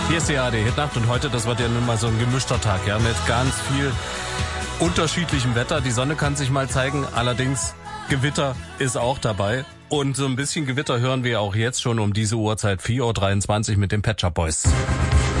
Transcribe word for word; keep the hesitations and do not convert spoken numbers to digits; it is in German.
Hier ist die A R D Hitnacht und heute, das wird ja nun mal so ein gemischter Tag, ja, mit ganz viel unterschiedlichem Wetter. Die Sonne kann sich mal zeigen, allerdings Gewitter ist auch dabei. Und so ein bisschen Gewitter hören wir auch jetzt schon um diese Uhrzeit, vier Uhr dreiundzwanzig mit den Pet Shop Boys.